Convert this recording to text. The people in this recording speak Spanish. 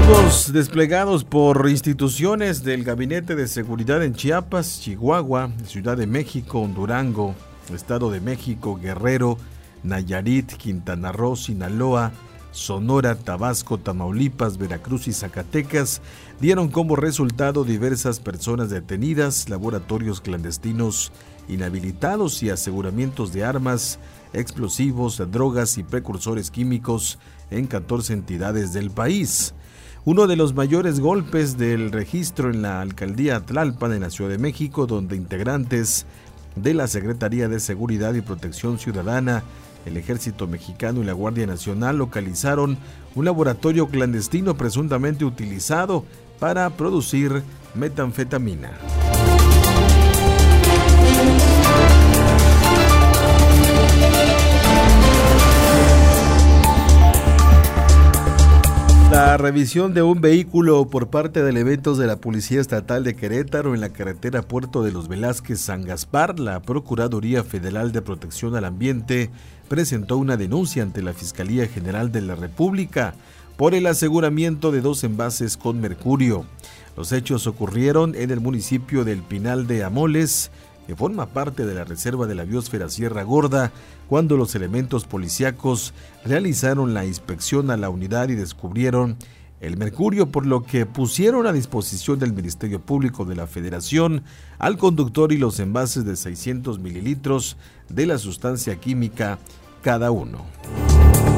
Operativos desplegados por instituciones del Gabinete de Seguridad en Chiapas, Chihuahua, Ciudad de México, Durango, Estado de México, Guerrero, Nayarit, Quintana Roo, Sinaloa, Sonora, Tabasco, Tamaulipas, Veracruz y Zacatecas dieron como resultado diversas personas detenidas, laboratorios clandestinos inhabilitados y aseguramientos de armas, explosivos, drogas y precursores químicos en 14 entidades del país. Uno de los mayores golpes del registro en la alcaldía Tlalpan en la Ciudad de México, donde integrantes de la Secretaría de Seguridad y Protección Ciudadana, el Ejército Mexicano y la Guardia Nacional localizaron un laboratorio clandestino presuntamente utilizado para producir metanfetamina. La revisión de un vehículo por parte de elementos de la Policía Estatal de Querétaro en la carretera Puerto de los Velázquez San Gaspar, la Procuraduría Federal de Protección al Ambiente presentó una denuncia ante la Fiscalía General de la República por el aseguramiento de 2 envases con mercurio. Los hechos ocurrieron en el municipio del Pinal de Amoles, que forma parte de la Reserva de la Biosfera Sierra Gorda, cuando los elementos policíacos realizaron la inspección a la unidad y descubrieron el mercurio, por lo que pusieron a disposición del Ministerio Público de la Federación al conductor y los envases de 600 mililitros de la sustancia química cada uno.